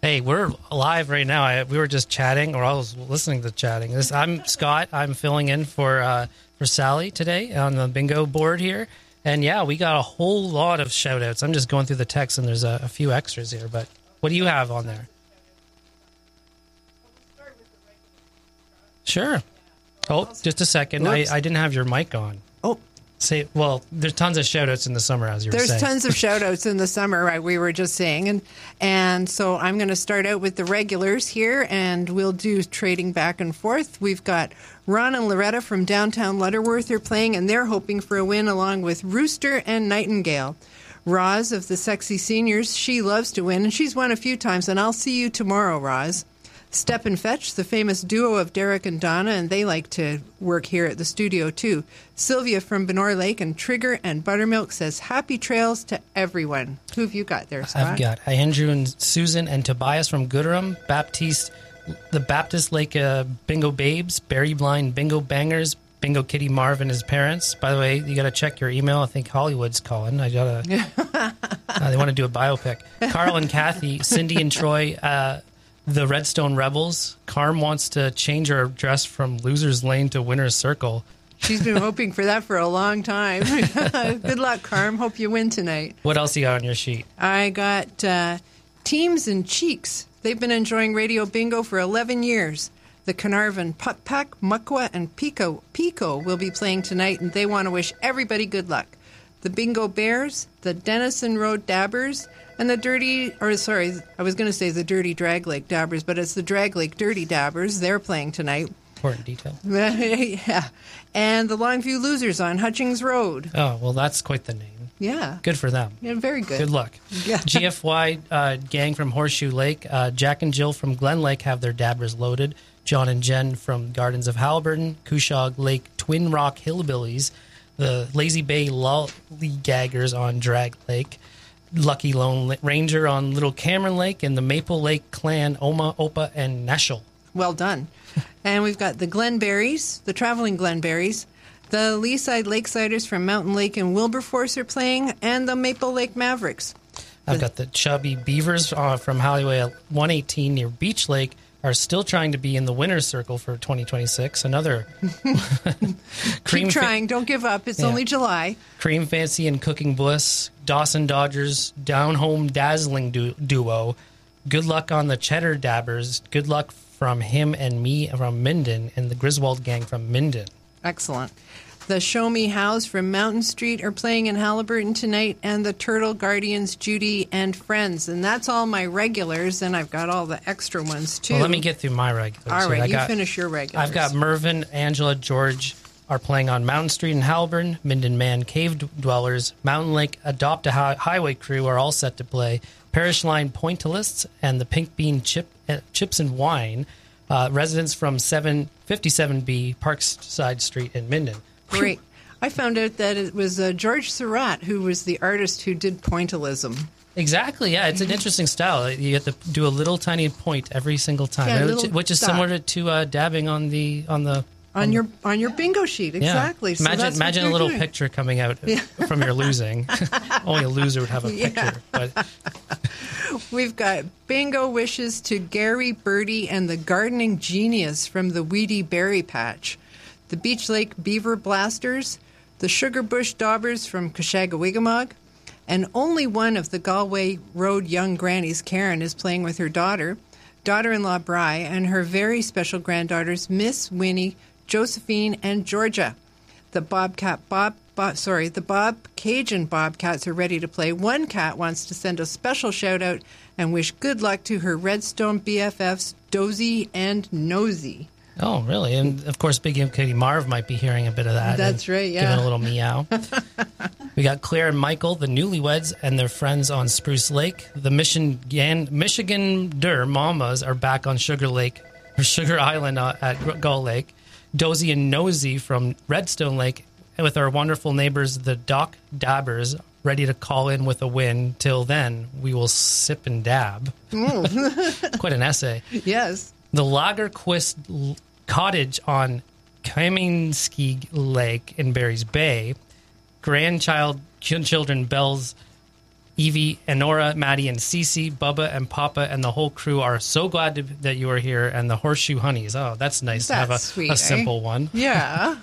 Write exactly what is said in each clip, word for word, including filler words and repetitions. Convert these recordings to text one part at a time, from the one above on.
Hey, we're live right now. I, we were just chatting, or I was listening to chatting. This, I'm Scott. I'm filling in for uh, for Sally today on the bingo board here. And yeah, we got a whole lot of shout outs. I'm just going through the text, and there's a, a few extras here. But what do you have on there? Sure. Oh, just a second. I, I didn't have your mic on. Oh. Say, well, there's tons of shout-outs in the summer, as you were There's saying. tons of shout-outs in the summer, right, we were just saying. And and so I'm going to start out with the regulars here, and we'll do trading back and forth. We've got Ron and Loretta from downtown Lutterworth are playing, and they're hoping for a win along with Rooster and Nightingale. Roz of the Sexy Seniors, she loves to win, and she's won a few times, and I'll see you tomorrow, Roz. Step and Fetch, the famous duo of Derek and Donna, and they like to work here at the studio too. Sylvia from Benor Lake and Trigger and Buttermilk says happy trails to everyone. Who have you got there, Scott? I've got Andrew and Susan and Tobias from Gooderham, Baptiste, the Baptist Lake uh, Bingo Babes, Berry Blind Bingo Bangers, Bingo Kitty Marv and his parents. By the way, you got to check your email. I think Hollywood's calling. I gotta. uh, they want to do a biopic. Carl and Kathy, Cindy and Troy. Uh, The Redstone Rebels. Carm wants to change her address from Loser's Lane to Winner's Circle. She's been hoping for that for a long time. Good luck, Carm. Hope you win tonight. What else you got on your sheet? I got uh, Teams and Cheeks. They've been enjoying Radio Bingo for eleven years. The Carnarvon Putt Pack, Muckwa, and Pico, Pico will be playing tonight, and they want to wish everybody good luck. The Bingo Bears, the Denison Road Dabbers, and the Dirty, or sorry, I was going to say the Dirty Drag Lake Dabbers, but it's the Drag Lake Dirty Dabbers. They're playing tonight. Important detail. Yeah. And the Longview Losers on Hutchings Road. Oh, well, that's quite the name. Yeah. Good for them. Yeah, very good. Good luck. Yeah. G F Y uh, gang from Horseshoe Lake. Uh, Jack and Jill from Glen Lake have their dabbers loaded. John and Jen from Gardens of Haliburton. Cushog Lake Twin Rock Hillbillies. The Lazy Bay Lollygaggers on Drag Lake. Lucky Lone Ranger on Little Cameron Lake, and the Maple Lake Clan, Oma, Opa, and Nashel. Well done. And we've got the Glenberries, the Traveling Glenberries, the Leaside Lakesiders from Mountain Lake and Wilberforce are playing, and the Maple Lake Mavericks. I've got the Chubby Beavers uh, from Halliway at one eighteen near Beach Lake are still trying to be in the winner's circle for twenty twenty-six. Another Keep trying. Fa- Don't give up. It's yeah. only July. Cream Fancy and Cooking Bliss, Dawson Dodgers, Down Home Dazzling du- Duo. Good luck on the Cheddar Dabbers. Good luck from him and me from Minden, and the Griswold Gang from Minden. Excellent. The Show Me Hows from Mountain Street are playing in Haliburton tonight, and the Turtle Guardians, Judy and Friends. And that's all my regulars, and I've got all the extra ones, too. Well, let me get through my regulars. All right, I you got, finish your regulars. I've got Mervyn, Angela, George are playing on Mountain Street in Haliburton. Minden Man Cave Dwellers, Mountain Lake Adopt a Hi- Highway Crew are all set to play. Parish Line Pointillists and the Pink Bean Chip, uh, Chips and Wine. Uh, residents from seven fifty-seven B Parkside Street in Minden. Great. I found out that it was uh, George Surratt who was the artist who did pointillism. Exactly, yeah. It's an interesting style. You have to do a little tiny point every single time, yeah, which, which is dot. similar to uh, dabbing on the on the on, on your on your bingo sheet. Exactly. Yeah. So imagine imagine a little doing. picture coming out yeah. from your losing. Only a loser would have a picture. Yeah. But we've got bingo wishes to Gary Birdie and the Gardening Genius from the Weedy Berry Patch, the Beach Lake Beaver Blasters, the Sugar Bush Daubers from Kashagawigamog, and only one of the Galway Road Young Grannies, Karen, is playing with her daughter, daughter-in-law Bry, and her very special granddaughters, Miss, Winnie, Josephine, and Georgia. The Bobcat Bob, Bob, sorry, the Bob Cajun Bobcats are ready to play. One cat wants to send a special shout-out and wish good luck to her Redstone B F Fs, Dozy and Nosy. Oh, really? And, of course, Big Imp Kitty Marv might be hearing a bit of that. That's right, yeah. Giving a little meow. We got Claire and Michael, the newlyweds, and their friends on Spruce Lake. The Michigan, Michigan Der Mamas are back on Sugar Lake, or Sugar Island uh, at Gull Lake. Dozy and Nosy from Redstone Lake, with our wonderful neighbors, the Doc Dabbers, ready to call in with a win. Till then, we will sip and dab. Quite an essay. Yes. The Lagerquist Cottage on Kaminsky Lake in Barry's Bay. Grandchild children Bells Evie, Enora, Maddie, and Cece, Bubba, and Papa, and the whole crew are so glad to, that you are here. And the Horseshoe Honeys. Oh, that's nice That's to have a, sweet, a eh? simple one. Yeah.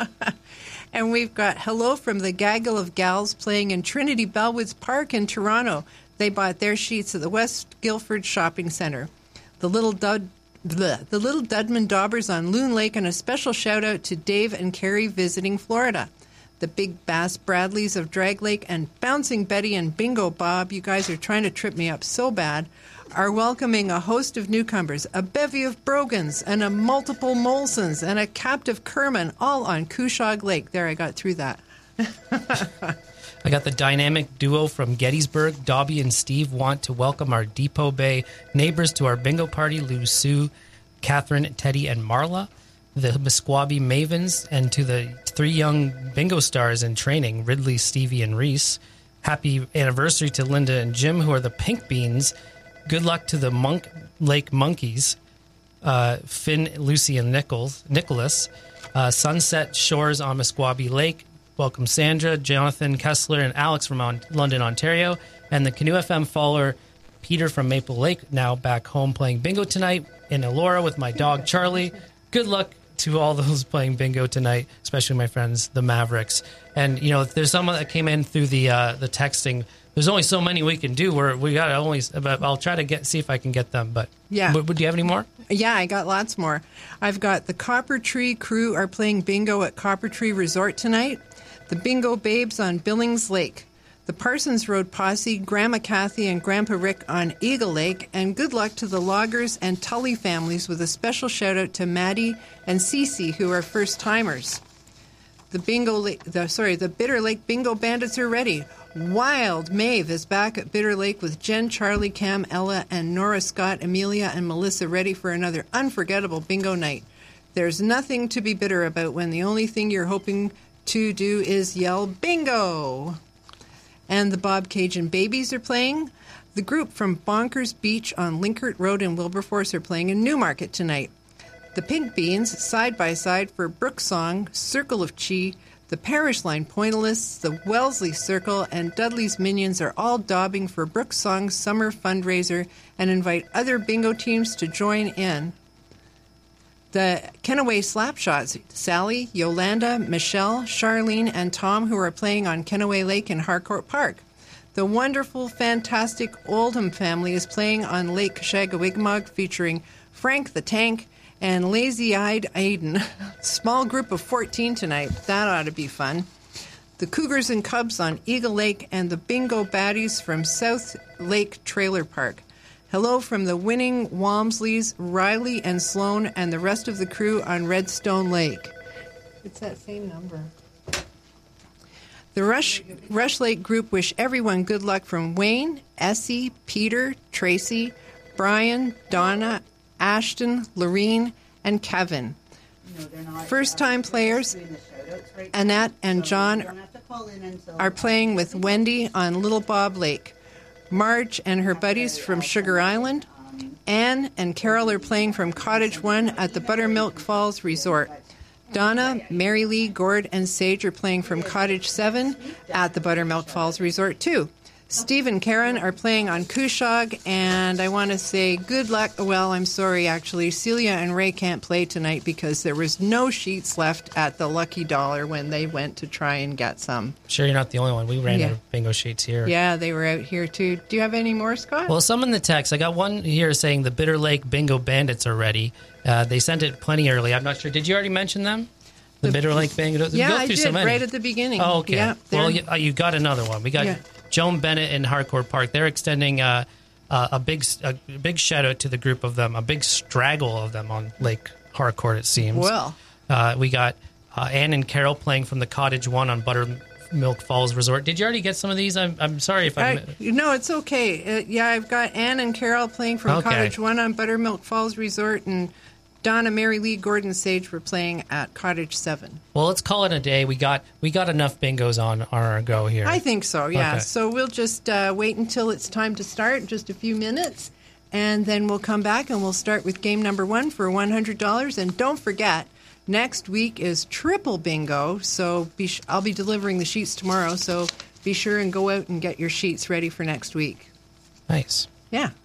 And we've got hello from the gaggle of gals playing in Trinity Bellwoods Park in Toronto. They bought their sheets at the West Guildford Shopping Centre. The little Dud, bleh, the little Dudman Daubers on Loon Lake, and a special shout out to Dave and Carrie visiting Florida. The Big Bass Bradleys of Drag Lake and Bouncing Betty and Bingo Bob, you guys are trying to trip me up so bad, are welcoming a host of newcomers, a bevy of Brogans, and a multiple Molsons, and a captive Kerman, all on Cushog Lake. There, I got through that. I got the dynamic duo from Gettysburg. Dobby and Steve want to welcome our Depot Bay neighbors to our bingo party. Lou, Sue, Catherine, Teddy, and Marla. The Mesquabi Mavens, and to the three young bingo stars in training, Ridley, Stevie, and Reese. Happy anniversary to Linda and Jim, who are the Pink Beans. Good luck to the Monk Lake Monkeys, uh, Finn, Lucy, and Nichols, Nicholas. Uh, Sunset Shores on Mesquabi Lake. Welcome Sandra, Jonathan Kessler, and Alex from on- London, Ontario. And the Canoe F M follower, Peter from Maple Lake, now back home playing bingo tonight in Elora with my dog Charlie. Good luck to all those playing bingo tonight, especially my friends, the Mavericks. And, you know, if there's someone that came in through the uh, the texting, there's only so many we can do. We're, we got to only, but I'll try to get see if I can get them. But Yeah. But, but do you have any more? Yeah, I got lots more. I've got the Copper Tree crew are playing bingo at Copper Tree Resort tonight. The Bingo Babes on Billings Lake. The Parsons Road Posse, Grandma Kathy and Grandpa Rick on Eagle Lake, and good luck to the Loggers and Tully families with a special shout out to Maddie and Cece, who are first timers. The Bingo Lake, the, sorry, the Bitter Lake Bingo Bandits are ready. Wild Maeve is back at Bitter Lake with Jen, Charlie, Cam, Ella, and Nora, Scott, Amelia, and Melissa ready for another unforgettable bingo night. There's nothing to be bitter about when the only thing you're hoping to do is yell bingo. And the Bob Cajun Babies are playing. The group from Bonkers Beach on Linkert Road in Wilberforce are playing in Newmarket tonight. The Pink Beans, side by side for Brook Song, Circle of Chi, the Parish Line Pointalists, the Wellesley Circle, and Dudley's Minions are all daubing for Brook Song's summer fundraiser and invite other bingo teams to join in. The Kenaway Slapshots, Sally, Yolanda, Michelle, Charlene, and Tom, who are playing on Kenaway Lake in Harcourt Park. The wonderful, fantastic Oldham family is playing on Lake Shagawigmog, featuring Frank the Tank and Lazy-Eyed Aiden. Small group of fourteen tonight. That ought to be fun. The Cougars and Cubs on Eagle Lake, and the Bingo Baddies from South Lake Trailer Park. Hello from the winning Walmsleys, Riley and Sloan, and the rest of the crew on Redstone Lake. It's that same number. The Rush, Rush Lake group wish everyone good luck from Wayne, Essie, Peter, Tracy, Brian, Donna, Ashton, Lorene, and Kevin. First-time players, Annette and John are playing with Wendy on Little Bob Lake. Marge and her buddies from Sugar Island. Anne and Carol are playing from Cottage One at the Buttermilk Falls Resort. Donna, Mary Lee, Gord, and Sage are playing from Cottage Seven at the Buttermilk Falls Resort too. Steve and Karen are playing on Cushog, and I want to say good luck. Well, I'm sorry, actually. Celia and Ray can't play tonight because there was no sheets left at the Lucky Dollar when they went to try and get some. Sure, you're not the only one. We ran Yeah. out of bingo sheets here. Yeah, they were out here too. Do you have any more, Scott? Well, some in the text. I got one here saying the Bitter Lake Bingo Bandits are ready. Uh, they sent it plenty early. I'm not sure. Did you already mention them? The, The- Bitter Lake Bingo. yeah, Go I through did so many. right at the beginning. Oh, okay. Yeah, well, they're- you, uh, you got another one. We got Yeah. Joan Bennett in Harcourt Park. They're extending uh, uh, a big a big shout out to the group of them, a big straggle of them on Lake Harcourt, it seems. Well. Uh, we got uh, Ann and Carol playing from the Cottage One on Buttermilk Falls Resort. Did you already get some of these? I'm, I'm sorry if I'm... I, no, it's okay. Uh, yeah, I've got Ann and Carol playing from Okay. Cottage One on Buttermilk Falls Resort, and Donna, Mary Lee, Gordon, Sage were playing at Cottage Seven. Well, let's call it a day. We got we got enough bingos on, on our go here. I think so, yeah. Okay. So we'll just uh, wait until it's time to start, just a few minutes, and then we'll come back and we'll start with game number one for one hundred dollars. And don't forget, next week is triple bingo, so be sh- I'll be delivering the sheets tomorrow, so be sure and go out and get your sheets ready for next week. Nice. Yeah.